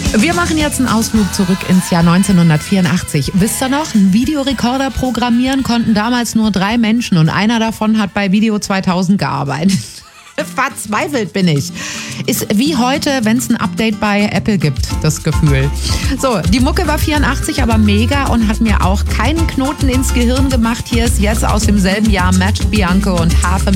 Wir machen jetzt einen Ausflug zurück ins Jahr 1984. Wisst ihr noch, einen Videorekorder programmieren konnten damals nur 3 Menschen und einer davon hat bei Video 2000 gearbeitet. Verzweifelt bin ich. Ist wie heute, wenn es ein Update bei Apple gibt, das Gefühl. So, die Mucke war 84, aber mega und hat mir auch keinen Knoten ins Gehirn gemacht. Hier ist jetzt aus demselben Jahr Magic Bianco und Half a